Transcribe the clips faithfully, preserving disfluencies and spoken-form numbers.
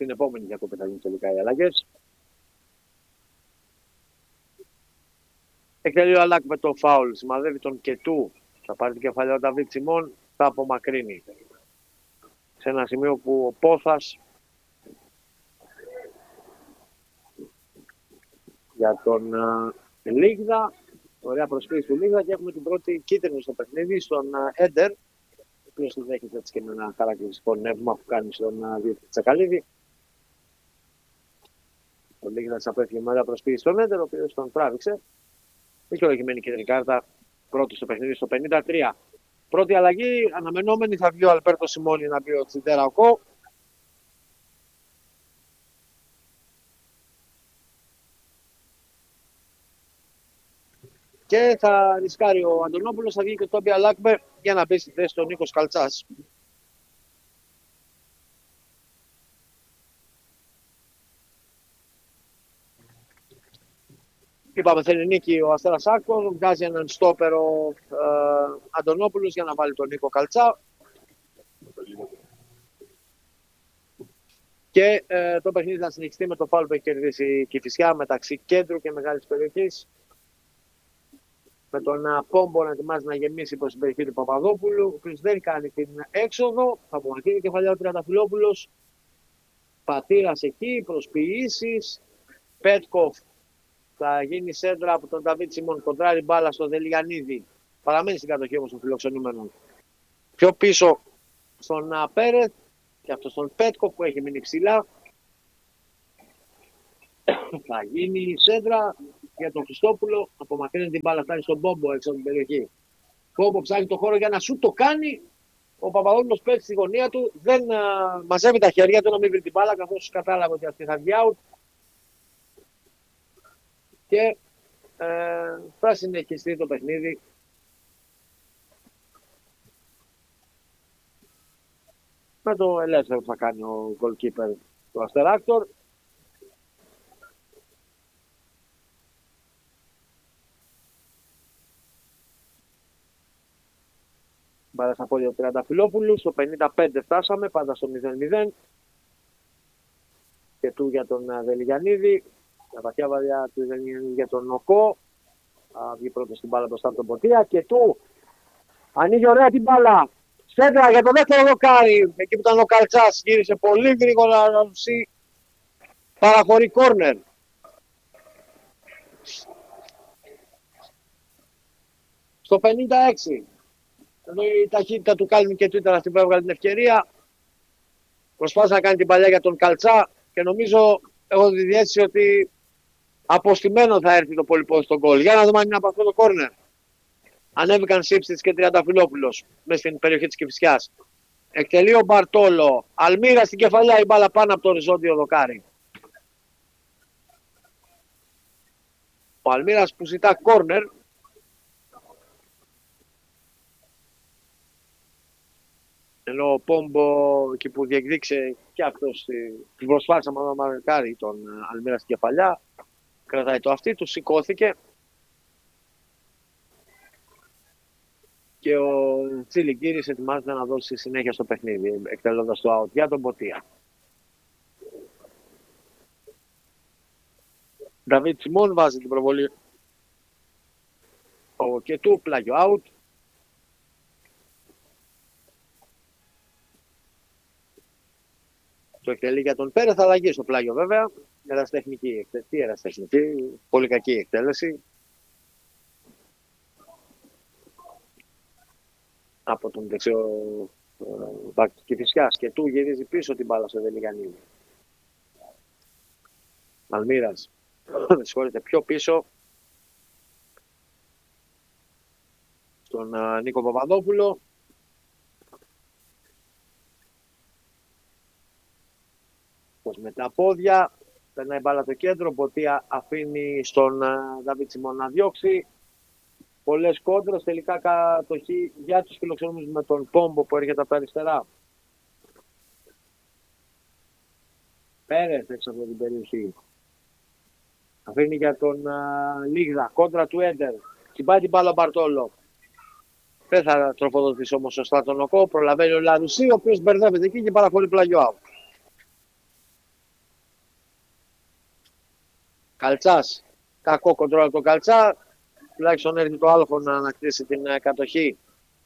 στην επόμενη διακοπή θα γίνουν τελικά οι αλλαγές. Εκτελεί ο Αλάκ με το φάουλ, σημαδεύει τον Κετού, θα πάρει την κεφαλιά ο Νταβίτ Σιμών, θα απομακρύνει. Σε ένα σημείο που ο Πόθας για τον uh, Λίγδα, ωραία προσποίηση του Λίγδα, και έχουμε την πρώτη κίτρινη στο παιχνίδι στον uh, Έντερ, ο οποίος δεν δέχεται έτσι και με ένα χαρακτηριστικό νεύμα που κάνει στον uh, διεύθυνση Τσακαλίδη. Ο Λίγδας απέφυγε με ωραία προσποίηση στον Έντερ, ο οποίος τον τράβηξε. Δικαιολογημένη κίτρινη κάρτα, πρώτη στο παιχνίδι στο πενήντα τρία. Πρώτη αλλαγή, αναμενόμενη, θα βγει ο Αλπέρτο Σιμώνη να μπει ο Τσιντέρα Οκό. Και θα ρισκάρει ο Αντωνόπουλος, θα βγει και ο Τόμπι Αλάκμπε για να μπει στη θέση του Νίκος Καλτσάς. Είπαμε θέλει νίκη ο Αστέρας Άκτος, βγάζει έναν στόπερο ε, Αντωνόπουλος για να βάλει τον Νίκο Καλτσά. Και ε, το παιχνίδι θα συνεχιστεί με το φάουλ που έχει κερδίσει η Κηφισιά μεταξύ κέντρου και μεγάλης περιοχής. Με τον uh, Πόμπο να ετοιμάζει να γεμίσει προς την περιοχή του Παπαδόπουλου, ο οποίος δεν κάνει την έξοδο. Θα απομακρύνει κεφαλιά ο Τριανταφυλόπουλος. Πατήρας εκεί, προσποιήσεις. Πέτκοφ θα γίνει σέντρα από τον Νταβίτ Σιμών, κοντράρει μπάλα στο Δελιανίδη. Παραμένει στην κατοχή όμως των φιλοξενούμενων. Πιο πίσω στον uh, Πέρεθ και αυτό στον Πέτκοφ που έχει μείνει ψηλά. Θα γίνει σέντρα για τον Χριστόπουλο, απομακρύνει την μπάλα, φτάνει στον Πόμπο έξω από την περιοχή. Πόμπο ψάχνει το χώρο για να σου το κάνει. Ο Παπαδόπουλος πέφτει στη γωνία του, δεν α, μαζεύει τα χέρια του να μην βρει την μπάλα, καθώς κατάλαβε ότι αυτή θα βγει out. Και ε, θα συνεχιστεί το παιχνίδι. Με το ελεύθερο που θα κάνει ο goalkeeper του Αστεράκτορ. Μπάλα στα πόδια του Τριανταφυλόπουλου, στο πενήντα πέντε φτάσαμε, πάντα στο μηδέν μηδέν. Και του για τον Δελιγιαννίδη, τα βαθιά βαριά του Δελιγιαννίδη για τον Οκό. Θα βγει πρώτο στην μπάλα μπροστά από τον Ποτία. Και του ανοίγει ωραία την μπάλα. Σέντρα για το δεύτερο δοκάρι. Εκεί που ήταν ο Καλτσάς, γύρισε πολύ γρήγορα να ρουσί. Παραχωρεί κόρνερ. Στο πενήντα έξι. Ενώ η ταχύτητα του Κάλμιν και του ήταν αυτή που έβγαλε την ευκαιρία. Προσπάθησε να κάνει την παλιά για τον Καλτσά και νομίζω, έχω τη διέστηση ότι αποστημένο θα έρθει το πολυπόδι στον γκολ. Για να δούμε αν είναι από αυτό το κόρνερ. Ανέβηκαν Σίψτης και Τριανταφυλόπουλος μέσα στην περιοχή της Κηφισιάς. Εκτελεί ο Μπαρτόλο. Αλμύρα στην κεφαλιά, η μπάλα πάνω από το οριζόντιο δοκάρι. Ο Αλμύρας που ζητά κόρνερ. Ενώ ο Πόμπο εκεί που διεκδίκησε και αυτός την προσπάθησε να μαρκάρει τον Αλμύρα στην κεφαλιά, κρατάει το αυτί του, σηκώθηκε και ο Τσιλιγκύρης ετοιμάζεται να δώσει συνέχεια στο παιχνίδι, εκτελώντας το out για τον Ποτία. Νταβίτ Σιμών βάζει την προβολή ο Κετού, πλάγιο out. Το εκτελεί για τον Πέρεθ, θα αλλαγή στο πλάγιο βέβαια. Εραστεχνική, τι εραστεχνική, πολύ κακή εκτέλεση. Από τον δεξιό μπακ της Κηφισιάς και του γυρίζει πίσω την μπάλα στο Δελιγιαννίδη. Αλμύρας, με συγχωρείτε, πιο πίσω στον uh, Νίκο Παπαδόπουλο. Πως με τα πόδια περνάει μπάλα το κέντρο, Ποτία αφήνει στον Νταβίτ Σιμών να διώξει. Πολλές κόντρες, τελικά κατοχή για τους φιλοξενούμενους με τον Πόμπο που έρχεται από τα αριστερά. Πέρεθ έξω από την περιοχή. Αφήνει για τον uh, Λίγδα, κόντρα του Έντερ. Κυμπάει την μπάλα ο Μπαρτόλο. Δεν θα τροφοδοτήσει όμως σωστά τον Οκό. Προλαβαίνει ο Λαρουσί, ο οποίος μπερδεύεται εκεί και παραχωρεί πλάγιο out. Καλτσάς. Κακό κοντρόλ από τον Καλτσά. Τουλάχιστον έρθει το άλχο να ανακτήσει την uh, κατοχή.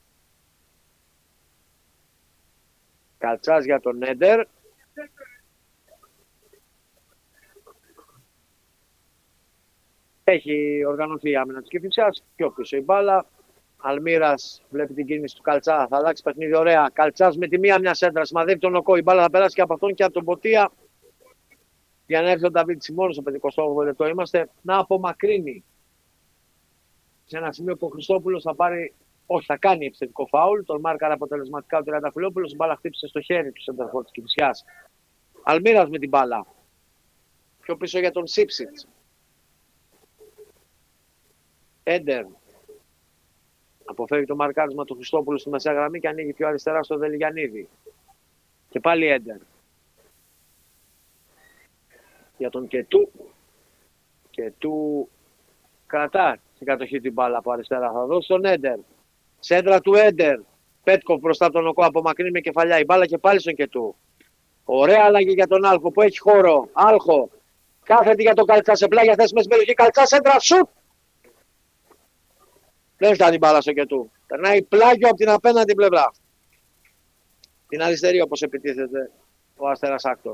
Καλτσάς για τον Έντερ. Έχει οργανωθεί η άμυνα της Κηφισιάς. Πιο πίσω η μπάλα. Αλμύρας βλέπει την κίνηση του Καλτσά. Θα αλλάξει παιχνίδι ωραία. Καλτσάς με τη μία μια σέντρα. Σημαδεύει τον Οκό. Η μπάλα θα περάσει και από αυτόν και από τον Ποτία. Για να έρθει ο Νταβίτ Σιμών στο πενηκοστό όγδοο λεπτό είμαστε. Να απομακρύνει. Σε ένα σημείο που ο Χριστόπουλος θα πάρει. Όχι, θα κάνει επιθετικό φάουλ. Τον μάρκαρε αποτελεσματικά ο Τριανταφυλόπουλος. Η μπάλα χτύπησε στο χέρι του σέντερφορ της Κηφισιάς. Αλμύρας με την μπάλα. Πιο πίσω για τον Σίψιτς. Έντερ. Αποφεύγει το μαρκάρισμα του Χριστόπουλου στη μεσαία γραμμή και ανοίγει πιο αριστερά στο Δελιγιαννίδη. Και πάλι Έντερ. Για τον Κετού. Κετού κρατά στην κατοχή την μπάλα από αριστερά. Θα δώσει τον Έντερ. Σέντρα του Έντερ. Πέτκοφ μπροστά από τον Οκό. Απομακρύνει με κεφαλιά. Η μπάλα και πάλι στον Κετού. Ωραία αλλαγή για τον Άλχο που έχει χώρο. Άλχο. Κάθετη για τον Καλτσά σε πλάγια θέση με συμμετοχή. Καλτσά σέντρα σουτ. Δεν φτάνει η μπάλα στο Κετού. Περνάει πλάγιο από την απέναντι πλευρά. Την αριστερή όπως επιτίθεται ο Αστέρας Άκτορ.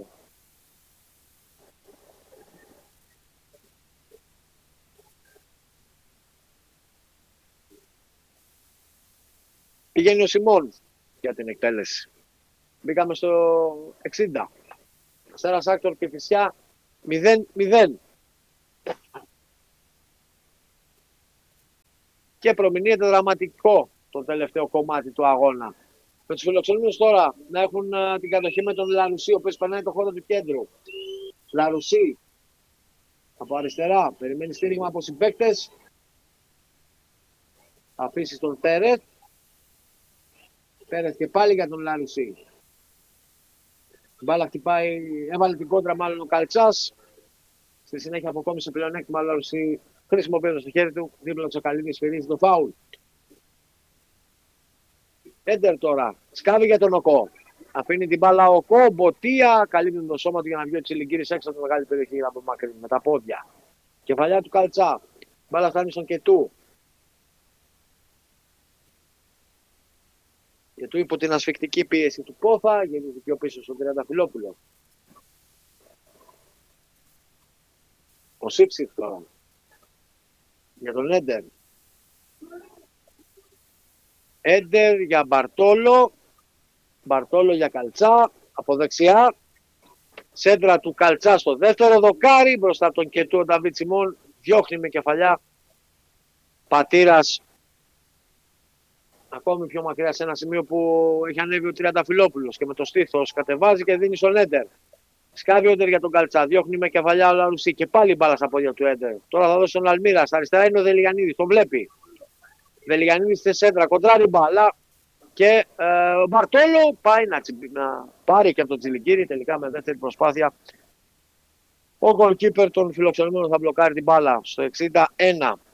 Πηγαίνει ο Σιμών για την εκτέλεση. Μπήκαμε στο εξήντα. Αστέρας Άκτορ και Κηφισιά μηδέν μηδέν. Και προμηνύεται δραματικό το τελευταίο κομμάτι του αγώνα. Με τους φιλοξενούμενους τώρα να έχουν uh, την κατοχή με τον Λαρουσί, ο οποίος περνάει το χώρο του κέντρου. Λαρουσί από αριστερά, περιμένει στήριγμα από συμπαίκτες. Αφήσει τον Πέρεθ. Πέρεθ και πάλι για τον Λαρουσί. Μπάλα χτυπάει, έβαλε την κόντρα μάλλον ο Καλτσάς. Στη συνέχεια αποκόμισε πλεονέκτημα ο Λαρουσί. Χρησιμοποιώντας στο χέρι του, δίπλα του Τσακαλίδη σφυρίζει το φάουλ. Έντερ τώρα, σκάβει για τον Οκό. Αφήνει την μπάλα ο Οκό, Μποτία, καλύπτει το σώμα του για να βγει ο Τσιλιγκύρης έξω από τη μεγάλη περιοχή από μακρύ, με τα πόδια. Κεφαλιά του Καλτσά. Μπάλα φτάνει στον Κετού. Κετού υπό την ασφικτική πίεση του Πόθα, γεννήθηκε πιο πίσω στον Τριανταφυλόπουλο. Ο Σίψιτ τώρα. Για τον Έντερ. Έντερ για Μπαρτόλο. Μπαρτόλο για Καλτσά. Από δεξιά. Σέντρα του Καλτσά στο δεύτερο δοκάρι. Μπροστά από τον Κετού ο Νταβίτ Σιμών. Διώχνει με κεφαλιά. Πατήρας. Ακόμη πιο μακριά σε ένα σημείο που έχει ανέβει ο Τριανταφυλόπουλος. Και με το στήθος κατεβάζει και δίνει στον Έντερ. Σκάβει ο Έντερ για τον Καλτσά. Διώχνει με κεφαλιά ο Λαρουσί. Και πάλι μπάλα στα πόδια του Έντερ. Τώρα θα δώσει τον Αλμύρα. Στα αριστερά είναι ο Δελιγιαννίδης. Τον βλέπει. Δελιγιαννίδης στη σέντρα. Κοντράρει μπάλα. Και ε, ο Μπαρτόλο πάει να, τσι, να πάρει και από τον Τσιλιγκύρη. Τελικά με δεύτερη προσπάθεια. Ο goalkeeper των φιλοξενούμενων θα μπλοκάρει την μπάλα στο εξήντα ένα.